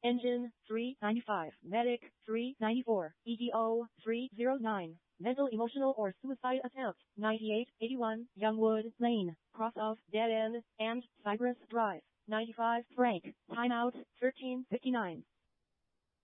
Engine 395, Medic 394, EDO 309. Mental, emotional, or suicide attempt 9881, Youngwood Lane, cross of Dead End and Cypress Drive. 95 Frank, timeout 13:59.